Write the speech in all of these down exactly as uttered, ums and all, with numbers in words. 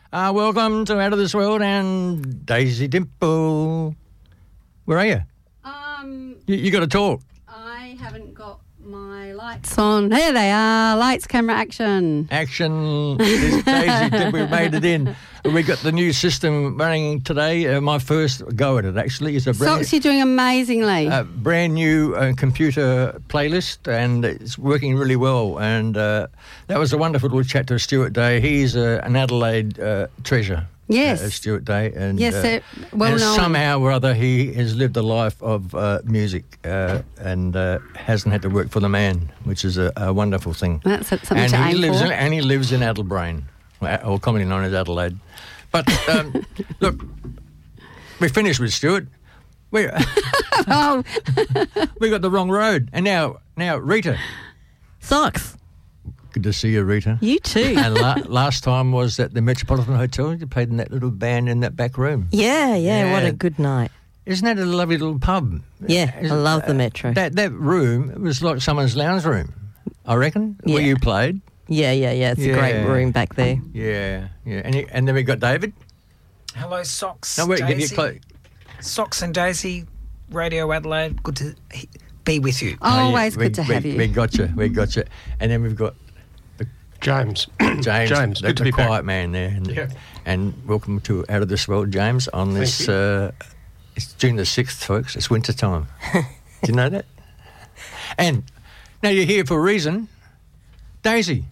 Uh, welcome to Out of This World and Daisy Dimple. Where are you? Um, You, you got to talk. I haven't got my lights on. There they are. Lights, camera, action. Action. It's Daisy Dimple. We made it in. We got the new system running today. Uh, my first go at it, actually. It's a brand, Socks, you're doing amazingly. uh, brand new uh, computer playlist, and it's working really well. And uh, that was a wonderful little chat to Stuart Day. He's uh, an Adelaide uh, treasure. Yes. Uh, Stuart Day. And, Yes, uh, sir. Well and known. somehow or other he has lived a life of uh, music uh, and uh, hasn't had to work for the man, which is a, a wonderful thing. That's something and to he aim lives for. In, and he lives in Adelbrain, or commonly known as Adelaide. But um, look, we finished with Stuart. We Oh, we got the wrong road, and now now Rita. Socks. Good to see you, Rita. You too. And la- last time was at the Metropolitan Hotel. You played in that little band in that back room. Yeah, yeah, what Yeah. a good night. Isn't that a lovely little pub? Yeah, Isn't- I love the Metro. That that room, it was like someone's lounge room, I reckon, where Yeah. you played. Yeah, yeah, yeah. It's a Yeah. great room back there. Yeah, yeah. And, you, and then we got David. Hello, Socks. No, wait, get, get Daisy. close. Socks and Daisy, Radio Adelaide. Good to he- be with you. always Oh, yeah, good to we, have we, you. We got you, we got you. And then we've got James. James, James, the, good to the be back. quiet man there. And, Yeah. and welcome to Out of This World, James, on Thank this, you. uh, it's June the sixth, folks. It's winter time. Do you know that? And now you're here for a reason. Daisy.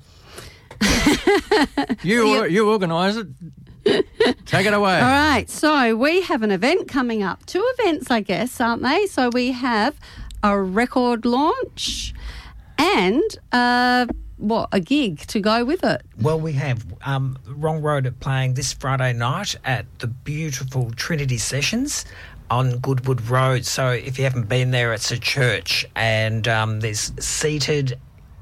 you You- you organise it. Take it away. All right, so we have an event coming up. Two events, I guess, aren't they? So we have a record launch and uh, what a gig to go with it. Well, we have um, Wrong Road at playing this Friday night at the beautiful Trinity Sessions on Goodwood Road. So if you haven't been there, it's a church, and um, there's seated.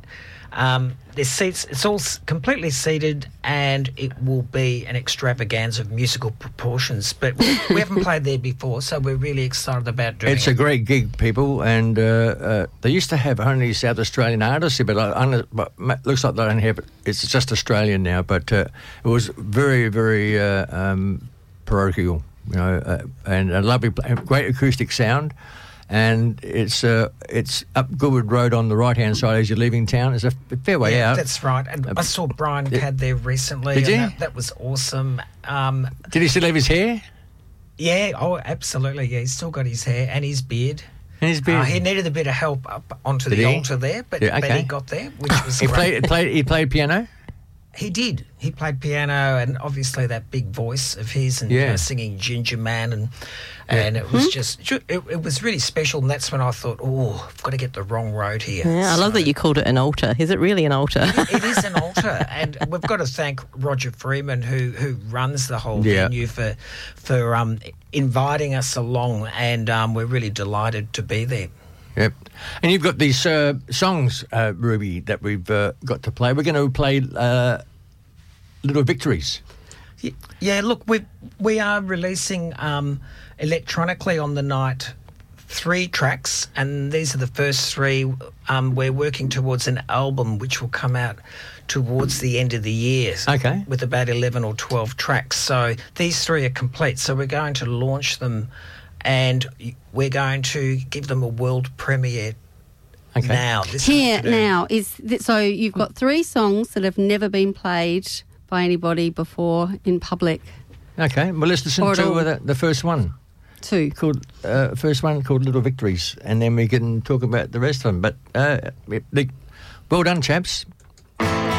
Um, there's seats. It's all s- completely seated, and it will be an extravaganza of musical proportions. But we, we haven't played there before, so we're really excited about doing It's it. a great gig, people, and uh, uh, they used to have only South Australian artists here, but I, I, but ma- looks like they don't have it. It's just Australian now, but uh, it was very, very uh, um, parochial, you know, uh, and a lovely, pla- great acoustic sound. And it's uh, it's up Goodwood Road on the right hand side as you're leaving town. It's a fair way Yeah, out. that's right. And I saw Brian Cad there recently. Did and you? That, that was awesome. Um, Did he still have his hair yeah, oh, absolutely. Yeah, he's still got his hair and his beard. and his beard? Uh, he needed a bit of help up onto Did the he? altar there, but, Yeah, but okay. he got there, which was he great. played, played. He played piano. He did. He played piano, and obviously that big voice of his, and you Yeah. know, singing Ginger Man, and and it was just it, it was really special. And that's when I thought, oh, I've got to get the Wrong Road here. Yeah, I love So- that you called it an altar. Is it really an altar? It is an altar, and we've got to thank Roger Freeman, who who runs the whole Yeah. venue, for for um, inviting us along, and um, we're really delighted to be there. Yep. And you've got these uh, songs, uh, Ruby, that we've uh, got to play. We're going to play uh, Little Victories. Y- Yeah, look, we we are releasing um, electronically on the night three tracks, and these are the first three. Um, we're working towards an album which will come out towards the end of the year. Okay. With about eleven or twelve tracks. So these three are complete. So we're going to launch them, and we're going to give them a world premiere Okay. now. This Here afternoon. now is th- so you've got three songs that have never been played by anybody before in public. Okay. Well, let's listen Or to it'll- uh, the, the first one. Two. Called uh, first one called Little Victories, and then we can talk about the rest of them. But uh, the, well done, chaps.